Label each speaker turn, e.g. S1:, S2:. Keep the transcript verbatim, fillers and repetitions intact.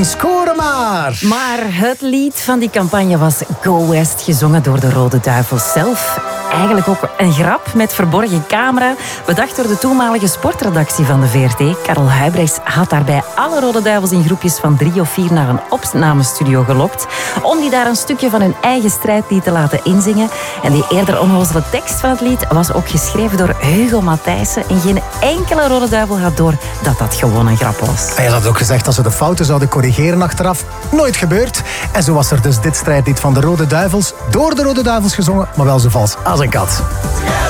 S1: Score maar!
S2: Maar het lied van die campagne was Go West, gezongen door de Rode Duivels zelf. Eigenlijk ook een grap met verborgen camera, bedacht door de toenmalige sportredactie van de V R T. Karel Huybrechts had daarbij alle Rode Duivels in groepjes van drie of vier naar een opnamestudio gelokt, om die daar een stukje van hun eigen strijdlied te laten inzingen. En die eerder onnozele tekst van het lied was ook geschreven door Hugo Matthijssen. En geen enkele Rode Duivel had door dat dat gewoon een grap was.
S1: Hij had ook gezegd dat ze de fouten zouden corrigeren achteraf. Nooit gebeurd. En zo was er dus dit strijdlied van de Rode Duivels, door de Rode Duivels gezongen, maar wel zo vals als een kat.